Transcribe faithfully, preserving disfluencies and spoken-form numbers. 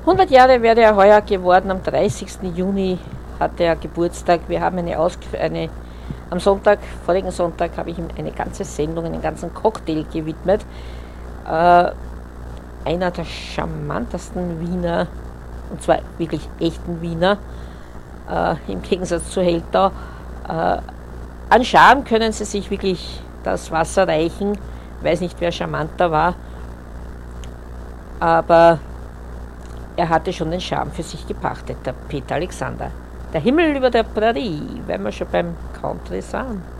hundert Jahre wäre er heuer geworden, am dreißigsten Juni hatte er Geburtstag. Wir haben eine, Ausg- eine am Sonntag, vorigen Sonntag, habe ich ihm eine ganze Sendung, einen ganzen Cocktail gewidmet. Äh, einer der charmantesten Wiener, und zwar wirklich echten Wiener, äh, im Gegensatz zu Heldau. Äh, an Charme können sie sich wirklich das Wasser reichen. Ich weiß nicht, wer charmanter war, aber er hatte schon den Charme für sich gepachtet, der Peter Alexander. Der Himmel über der Prärie, wenn wir schon beim Country sind.